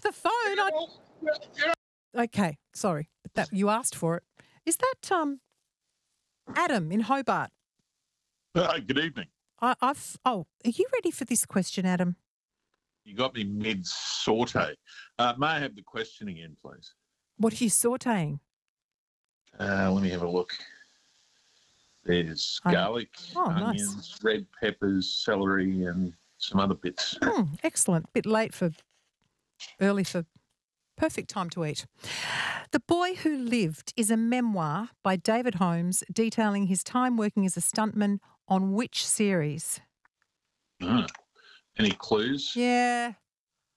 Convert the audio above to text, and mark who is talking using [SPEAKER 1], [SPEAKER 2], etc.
[SPEAKER 1] the phone. Okay, sorry, but that you asked for it. Is that Adam in Hobart?
[SPEAKER 2] Good evening.
[SPEAKER 1] Are you ready for this question, Adam?
[SPEAKER 2] You got me mid-saute. May I have the question again, please?
[SPEAKER 1] What are you sautéing?
[SPEAKER 2] Let me have a look. There's garlic, onions,
[SPEAKER 1] nice.
[SPEAKER 2] red peppers, celery, and some other bits.
[SPEAKER 1] Excellent. Early for perfect time to eat. The Boy Who Lived is a memoir by David Holmes detailing his time working as a stuntman on which series?
[SPEAKER 2] Any clues?
[SPEAKER 1] Yeah,